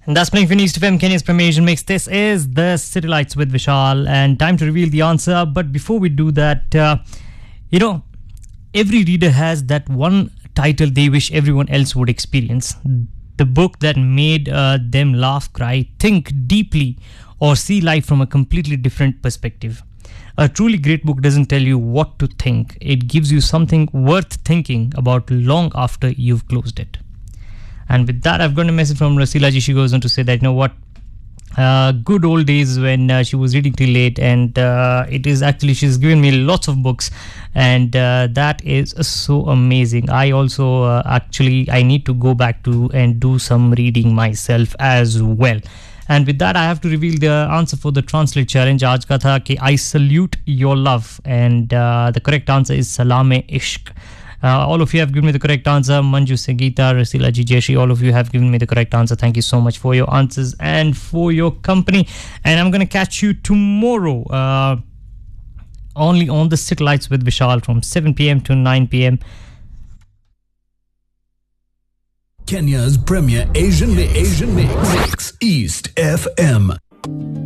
And that's playing for East FM, Kenya's premier Asian mix. This is the City Lights with Vishal, and time to reveal the answer. But before we do that, every reader has that one title they wish everyone else would experience. The book that made them laugh, cry, think deeply, or see life from a completely different perspective. A truly great book doesn't tell you what to think. It gives you something worth thinking about long after you've closed it. And with that, I've got a message from Rasila ji. She goes on to say that, good old days when she was reading till late, and it is actually, she's given me lots of books, and that is so amazing. I also I need to go back to and do some reading myself as well. And with that, I have to reveal the answer for the Translate Challenge. Aaj ka tha ki I salute your love, and the correct answer is Salame Ishq. All of you have given me the correct answer. Manju, Sangeeta, Rasila Ji, Jeshi, all of you have given me the correct answer. Thank you so much for your answers and for your company. And I'm going to catch you tomorrow only on the City Lights with Vishal from 7 p.m. to 9 p.m. Kenya's premier Asian mix, East FM.